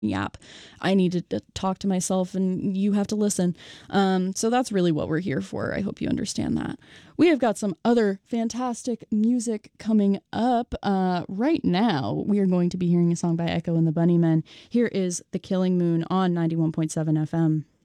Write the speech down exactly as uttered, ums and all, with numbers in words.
yap. I need to, to talk to myself and you have to listen. Um, so that's really what we're here for. I hope you understand that. We have got some other fantastic music coming up. Uh, right now, we are going to be hearing a song by Echo and the Bunnymen. Here is The Killing Moon on ninety-one point seven F M.